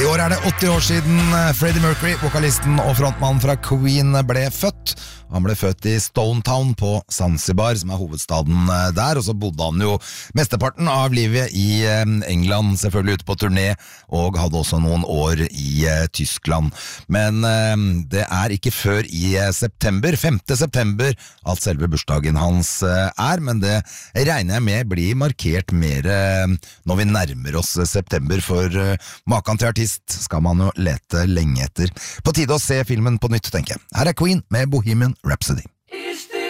I år det 80 år siden Freddie Mercury, vokalisten og frontmann fra Queen, ble født. Han ble født i Stone Town på Zanzibar, som hovedstaden der, og så bodde han jo mesteparten av livet i England, selvfølgelig ute på turné, og hadde også noen år i Tyskland. Men det ikke før i september, 5. september, at selve bursdagen hans men det regner jeg med blir markert mer når vi nærmer oss september, for maken til artist skal man jo lete lenge etter. På tide å se filmen på nytt, tenker jeg. Her Queen med Bohemian Rhapsody.